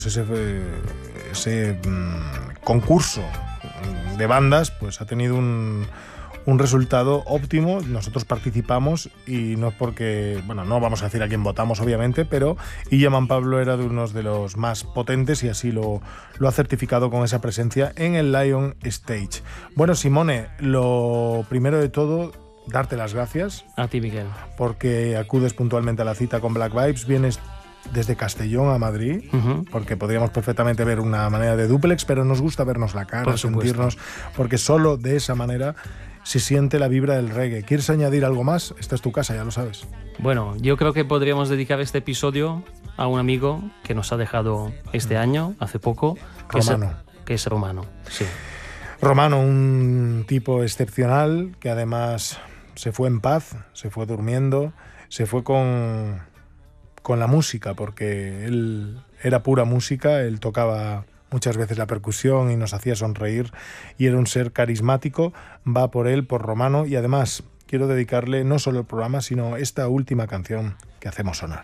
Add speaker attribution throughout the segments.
Speaker 1: ese concurso de bandas pues ha tenido un resultado óptimo. Nosotros participamos y no es porque, bueno, no vamos a decir a quién votamos obviamente, pero Illeman Pablo era de unos de los más potentes y así lo ha certificado con esa presencia en el Lion Stage. Bueno, Simone, lo primero de todo, darte las gracias.
Speaker 2: A ti, Miguel. Porque
Speaker 1: acudes puntualmente a la cita con Black Vibes, vienes desde Castellón a Madrid, porque podríamos perfectamente ver una manera de dúplex, pero nos gusta vernos la cara, sentirnos, porque solo de esa manera se siente la vibra del reggae. ¿Quieres añadir algo más? Esta es tu casa, ya lo sabes.
Speaker 2: Bueno, yo creo que podríamos dedicar este episodio a un amigo que nos ha dejado este año, hace poco, que es Romano. Sí.
Speaker 1: Romano, un tipo excepcional que además se fue en paz, se fue durmiendo, se fue con la música, porque él era pura música, él tocaba muchas veces la percusión y nos hacía sonreír y era un ser carismático. Va por él, por Romano, y además quiero dedicarle no solo el programa, sino esta última canción que hacemos sonar.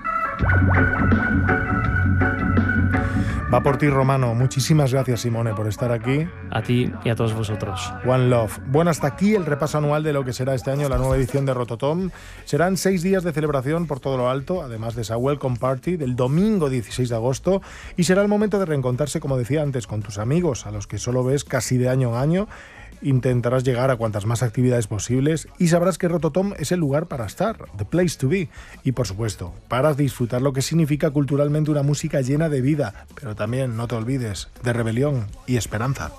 Speaker 1: Va por ti, Romano. Muchísimas gracias, Simone, por estar aquí.
Speaker 2: A ti y a todos vosotros.
Speaker 1: One Love. Bueno, hasta aquí el repaso anual de lo que será este año la nueva edición de Rototom. Serán 6 días de celebración por todo lo alto, además de esa Welcome Party del domingo 16 de agosto. Y será el momento de reencontrarse, como decía antes, con tus amigos, a los que solo ves casi de año en año. Intentarás llegar a cuantas más actividades posibles y sabrás que Rototom es el lugar para estar, the place to be. Y por supuesto, para disfrutar lo que significa culturalmente una música llena de vida, pero también, no te olvides, de rebelión y esperanza.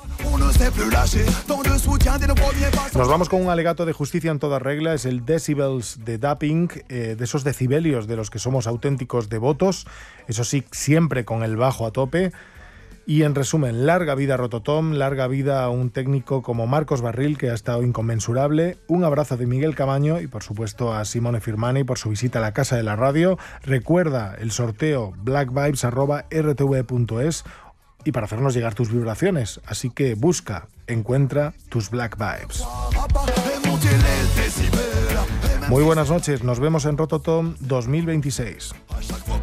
Speaker 1: Nos vamos con un alegato de justicia en toda regla, es el Decibels de Da Pink, de esos decibelios de los que somos auténticos devotos, eso sí, siempre con el bajo a tope. Y en resumen, larga vida a Rototom, larga vida a un técnico como Marcos Barril, que ha estado inconmensurable. Un abrazo de Miguel Camaño y por supuesto a Simone Firmani por su visita a la Casa de la Radio. Recuerda el sorteo blackvibes@rtv.es y para hacernos llegar tus vibraciones. Así que busca, encuentra tus Black Vibes. Muy buenas noches, nos vemos en Rototom 2026.